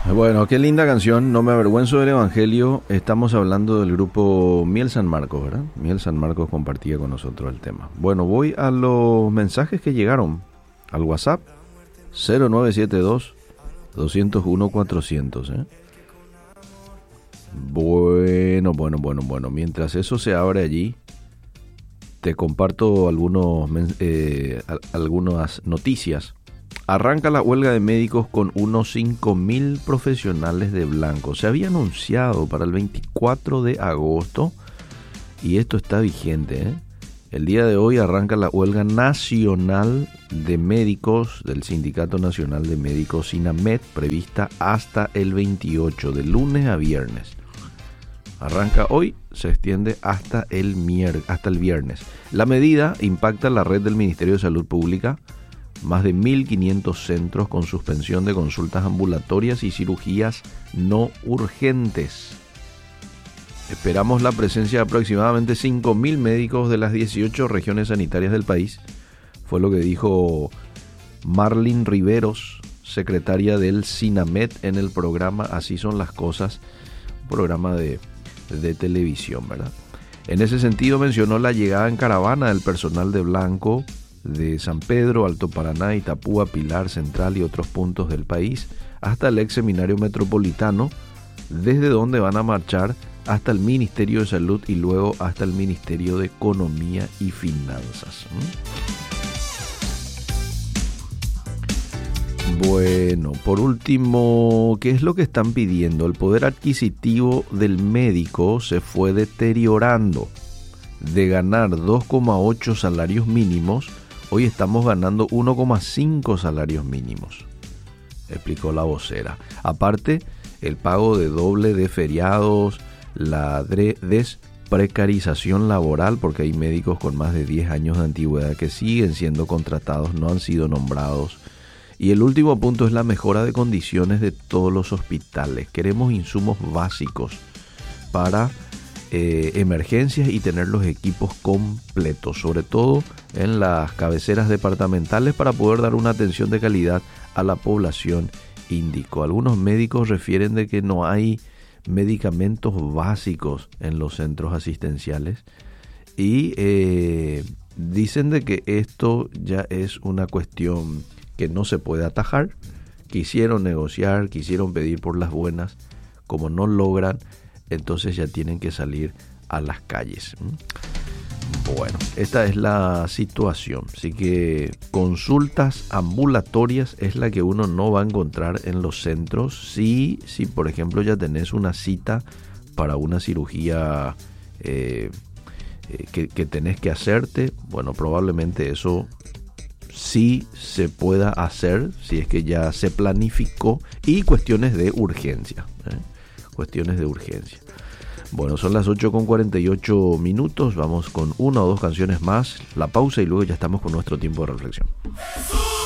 Bueno, qué linda canción, No me avergüenzo del Evangelio. Estamos hablando del grupo Miel San Marcos, ¿verdad? Miel San Marcos compartía con nosotros el tema. Bueno, voy a los mensajes que llegaron al WhatsApp 0972 201 400, ¿eh? Bueno. Mientras eso se abre allí, te comparto algunas noticias. Arranca la huelga de médicos con unos 5.000 profesionales de blanco. Se había anunciado para el 24 de agosto y esto está vigente, ¿eh? El día de hoy arranca la huelga nacional de médicos del Sindicato Nacional de Médicos SINAMED, prevista hasta el 28, de lunes a viernes. Arranca hoy, se extiende hasta el viernes. La medida impacta la red del Ministerio de Salud Pública, más de 1.500 centros con suspensión de consultas ambulatorias y cirugías no urgentes. Esperamos la presencia de aproximadamente 5.000 médicos de las 18 regiones sanitarias del país. Fue lo que dijo Marlene Riveros, secretaria del SINAMED, en el programa Así son las cosas, un programa de televisión, ¿verdad? En ese sentido mencionó la llegada en caravana del personal de blanco de San Pedro, Alto Paraná, Itapúa, Pilar, Central y otros puntos del país hasta el ex seminario metropolitano, desde donde van a marchar hasta el Ministerio de Salud y luego hasta el Ministerio de Economía y Finanzas. Bueno, por último, ¿qué es lo que están pidiendo? El poder adquisitivo del médico se fue deteriorando. De ganar 2,8 salarios mínimos, hoy estamos ganando 1,5 salarios mínimos, explicó la vocera. Aparte, el pago de doble de feriados, la desprecarización laboral, porque hay médicos con más de 10 años de antigüedad que siguen siendo contratados, no han sido nombrados. Y el último punto es la mejora de condiciones de todos los hospitales. Queremos insumos básicos para emergencias y tener los equipos completos, sobre todo en las cabeceras departamentales, para poder dar una atención de calidad a la población, indicó. Algunos médicos refieren de que no hay medicamentos básicos en los centros asistenciales y dicen de que esto ya es una cuestión que no se puede atajar. Quisieron negociar, quisieron pedir por las buenas, como no logran, entonces ya tienen que salir a las calles. Bueno, esta es la situación. Así que consultas ambulatorias es la que uno no va a encontrar en los centros. Si por ejemplo ya tenés una cita para una cirugía que tenés que hacerte, bueno, probablemente eso sí se pueda hacer, si es que ya se planificó, y cuestiones de urgencia, cuestiones de urgencia. Bueno, son las 8:48, vamos con una o dos canciones más, la pausa y luego ya estamos con nuestro tiempo de reflexión.